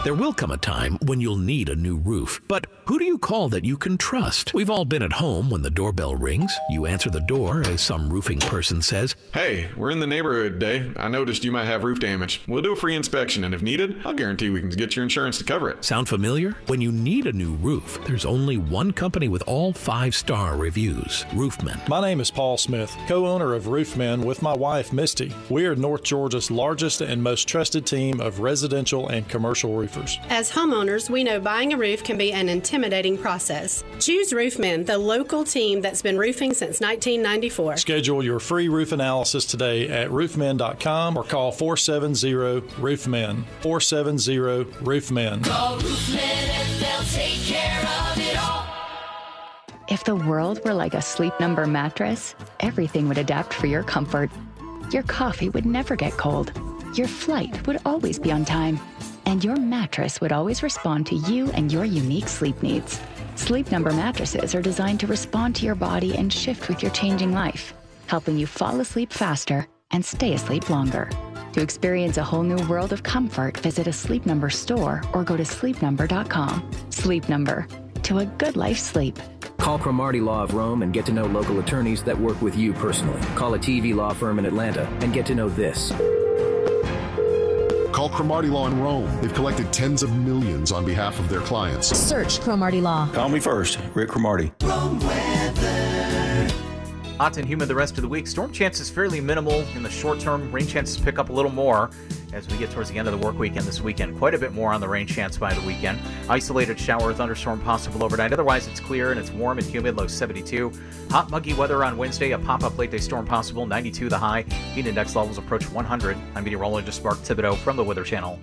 There will come a time when you'll need a new roof, but who do you call that you can trust? We've all been at home when the doorbell rings. You answer the door as some roofing person says, "Hey, we're in the neighborhood today. I noticed you might have roof damage. We'll do a free inspection, and if needed, I'll guarantee we can get your insurance to cover it." Sound familiar? When you need a new roof, there's only one company with all 5-star reviews, Roofmen. My name is Paul Smith, co-owner of Roofmen with my wife, Misty. We are North Georgia's largest and most trusted team of residential and commercial roofers. As homeowners, we know buying a roof can be an intimidating process. Choose Roofmen, the local team that's been roofing since 1994. Schedule your free roof analysis today at roofmen.com or call 470-ROOFMEN. 470-ROOFMEN. Call Roofmen and they'll take care of it all. If the world were like a Sleep Number mattress, everything would adapt for your comfort. Your coffee would never get cold. Your flight would always be on time. And your mattress would always respond to you and your unique sleep needs. Sleep Number mattresses are designed to respond to your body and shift with your changing life, helping you fall asleep faster and stay asleep longer. To experience a whole new world of comfort, visit a Sleep Number store or go to sleepnumber.com. Sleep Number. To a good life sleep. Call Cromartie Law of Rome and get to know local attorneys that work with you personally. Call a TV law firm in Atlanta and get to know this. Call Cromartie Law in Rome. They've collected tens of millions on behalf of their clients. Search Cromartie Law. Call me first, Rick Cromartie. Rome weather. Hot and humid the rest of the week. Storm chances fairly minimal in the short term. Rain chances pick up a little more as we get towards the end of the work weekend this weekend. Quite a bit more on the rain chance by the weekend. Isolated shower or thunderstorm possible overnight. Otherwise, it's clear and it's warm and humid, low 72. Hot, muggy weather on Wednesday. A pop-up late-day storm possible, 92 the high. Heat index levels approach 100. I'm meteorologist Mark Thibodeau from the Weather Channel.